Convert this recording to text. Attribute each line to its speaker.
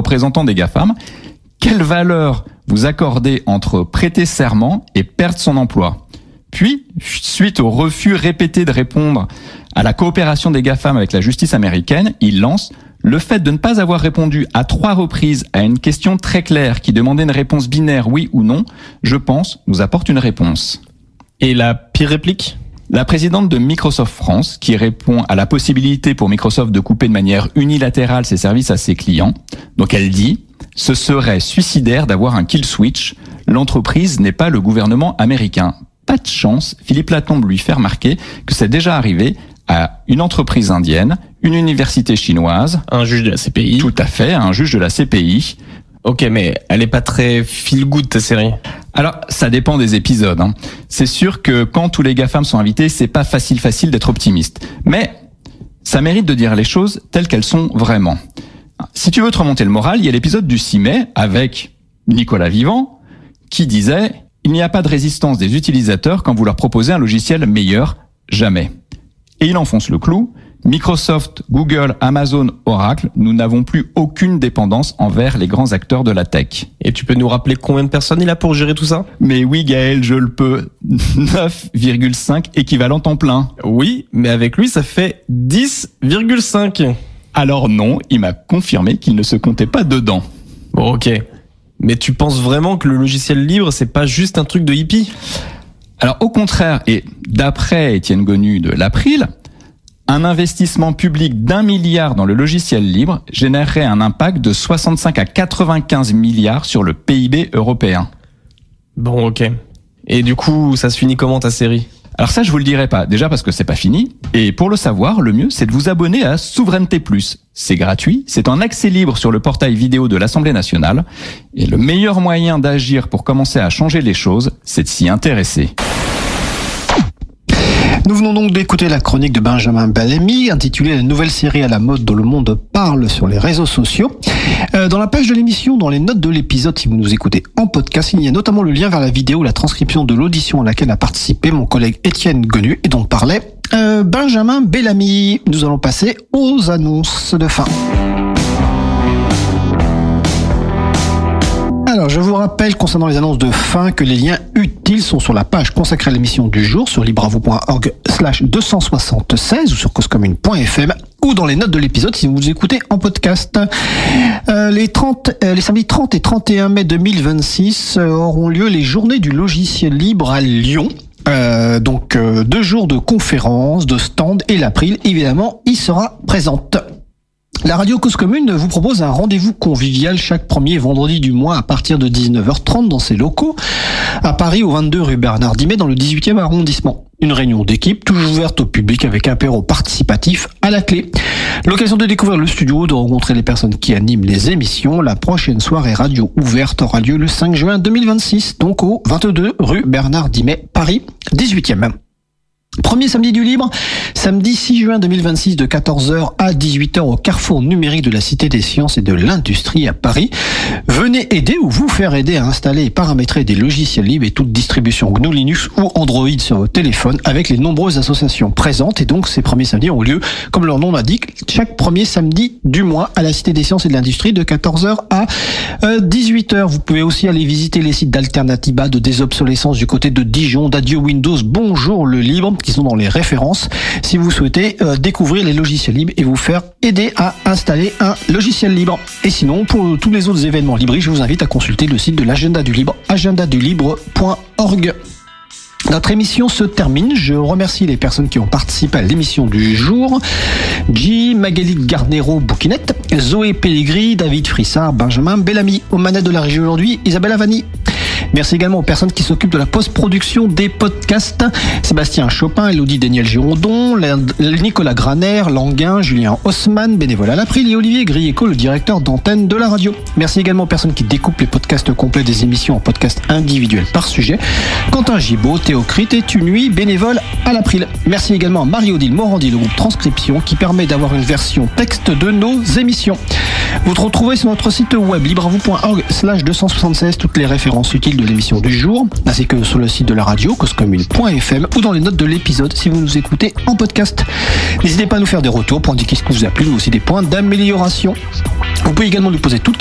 Speaker 1: représentants des GAFAM, quelle valeur vous accordez entre prêter serment et perdre son emploi ? Puis, suite au refus répété de répondre à la coopération des GAFAM avec la justice américaine, il lance « Le fait de ne pas avoir répondu à 3 reprises à une question très claire qui demandait une réponse binaire oui ou non, je pense, nous apporte une réponse. »
Speaker 2: Et la pire réplique ?
Speaker 1: La présidente de Microsoft France, qui répond à la possibilité pour Microsoft de couper de manière unilatérale ses services à ses clients. Donc elle dit « Ce serait suicidaire d'avoir un kill switch. L'entreprise n'est pas le gouvernement américain. » Pas de chance, Philippe Latombe lui fait remarquer que c'est déjà arrivé à une entreprise indienne, une université chinoise.
Speaker 2: Un juge de la CPI.
Speaker 1: Tout à fait, un juge de la CPI.
Speaker 2: Ok, mais elle est pas très feel good ta série.
Speaker 1: Alors, ça dépend des épisodes. C'est sûr que quand tous les GAFAM sont invités, c'est pas facile d'être optimiste. Mais ça mérite de dire les choses telles qu'elles sont vraiment. Si tu veux te remonter le moral, il y a l'épisode du 6 mai avec Nicolas Vivant qui disait « Il n'y a pas de résistance des utilisateurs quand vous leur proposez un logiciel meilleur, jamais. » Et il enfonce le clou. Microsoft, Google, Amazon, Oracle, nous n'avons plus aucune dépendance envers les grands acteurs de la tech.
Speaker 2: Et tu peux nous rappeler combien de personnes il a pour gérer tout ça ?
Speaker 1: Mais oui Gaël, je le peux. 9,5 équivalent temps plein.
Speaker 2: Oui, mais avec lui ça fait 10,5.
Speaker 1: Alors non, il m'a confirmé qu'il ne se comptait pas dedans.
Speaker 2: Bon ok, mais tu penses vraiment que le logiciel libre c'est pas juste un truc de hippie ?
Speaker 1: Alors au contraire, et d'après Étienne Gonu de l'April, un investissement public d'1 milliard dans le logiciel libre générerait un impact de 65 à 95 milliards sur le PIB européen.
Speaker 2: Bon, ok. Et du coup, ça se finit comment ta série ?
Speaker 1: Alors ça, je vous le dirai pas. Déjà parce que c'est pas fini. Et pour le savoir, le mieux, c'est de vous abonner à Souveraineté Plus. C'est gratuit. C'est en accès libre sur le portail vidéo de l'Assemblée nationale. Et le meilleur moyen d'agir pour commencer à changer les choses, c'est de s'y intéresser.
Speaker 3: Nous venons donc d'écouter la chronique de Benjamin Bellamy, intitulée « La nouvelle série à la mode dont le monde parle sur les réseaux sociaux ». Dans la page de l'émission, dans les notes de l'épisode, si vous nous écoutez en podcast, il y a notamment le lien vers la vidéo, la transcription de l'audition à laquelle a participé mon collègue Étienne Gonu et dont parlait Benjamin Bellamy. Nous allons passer aux annonces de fin. Alors, je vous rappelle concernant les annonces de fin que les liens utiles sont sur la page consacrée à l'émission du jour sur libravo.org/276 ou sur causecommune.fm ou dans les notes de l'épisode si vous écoutez en podcast. Les samedis 30 et 31 mai 2026 auront lieu les journées du logiciel libre à Lyon. 2 jours de conférences, de stands et l'April, évidemment, y sera présente. La radio Cause Commune vous propose un rendez-vous convivial chaque premier vendredi du mois à partir de 19h30 dans ses locaux à Paris au 22 rue Bernard Dimet dans le 18e arrondissement. Une réunion d'équipe toujours ouverte au public avec apéro participatif à la clé. L'occasion de découvrir le studio, de rencontrer les personnes qui animent les émissions. La prochaine soirée radio ouverte aura lieu le 5 juin 2026, donc au 22 rue Bernard Dimet, Paris, 18e. Premier samedi du libre, samedi 6 juin 2026 de 14h à 18h au carrefour numérique de la Cité des Sciences et de l'Industrie à Paris. Venez aider ou vous faire aider à installer et paramétrer des logiciels libres et toute distribution GNU Linux ou Android sur vos téléphones avec les nombreuses associations présentes. Et donc ces premiers samedis ont lieu, comme leur nom l'indique, chaque premier samedi du mois à la Cité des Sciences et de l'Industrie de 14h à 18h. Vous pouvez aussi aller visiter les sites d'Alternativa, de Désobsolescence du côté de Dijon, d'Adieu Windows, Bonjour le Libre, qui sont dans les références si vous souhaitez découvrir les logiciels libres et vous faire aider à installer un logiciel libre. Et sinon, pour tous les autres événements libres, je vous invite à consulter le site de l'Agenda du Libre, agendadulibre.org. Notre émission se termine. Je remercie les personnes qui ont participé à l'émission du jour. Magali Garnero Bouquinette, Zoé Pellegrini, David Frissard, Benjamin Bellamy. Aux manettes de la régie aujourd'hui, Isabelle Avani. Merci également aux personnes qui s'occupent de la post-production des podcasts. Sébastien Chopin, Elodie Daniel Girondon, Nicolas Graner, Languin, Julien Haussmann, bénévole à l'April et Olivier Grieco, le directeur d'antenne de la radio. Merci également aux personnes qui découpent les podcasts complets des émissions en podcasts individuels par sujet. Quentin Gibaud, Théocrite et Tunuy, bénévole à l'April. Merci également à Marie-Odile Morandi, le groupe Transcription, qui permet d'avoir une version texte de nos émissions. Vous retrouvez sur notre site web libravo.org/276 toutes les références utiles de l'émission du jour, ainsi que sur le site de la radio causecommune.fm ou dans les notes de l'épisode si vous nous écoutez en podcast. N'hésitez pas à nous faire des retours pour indiquer ce qui vous a plu, mais aussi des points d'amélioration. Vous pouvez également nous poser toutes